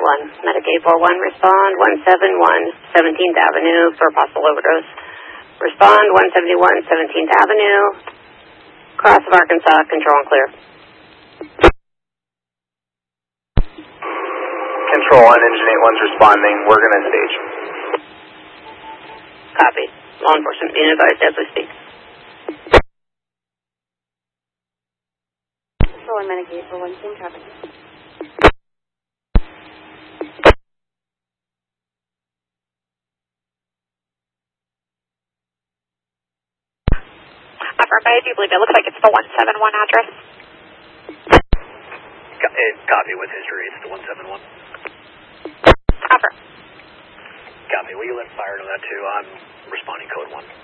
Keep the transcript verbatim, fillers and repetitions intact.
one. Medic eight four one, respond one seven one, seventeenth Avenue for possible overdose. Respond one seventy-one, seventeenth Avenue, cross of Arkansas, control and clear. Control one, engine eight one's responding. We're going to stage. Copy. Law enforcement being advised as we speak. Control one, Medic eight four one, same traffic. Affirmative, do you believe it looks like it's the one seven one address? Copy with history, it's the one seven one. Affirm. Copy, will you let fire know that too? I'm responding code one.